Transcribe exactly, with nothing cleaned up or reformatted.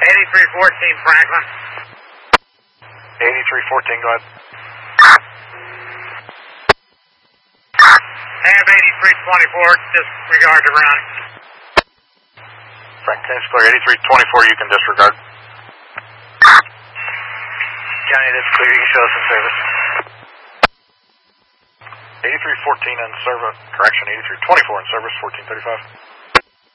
eighty-three fourteen Franklin. eighty-three fourteen, go ahead. Have eighty-three twenty-four, disregard the run. Frank, ten is clear. eighty-three twenty-four, you can disregard. County, that's clear. You can show us in service. eighty-three fourteen in service. Correction, eighty-three twenty-four in service, fourteen thirty-five.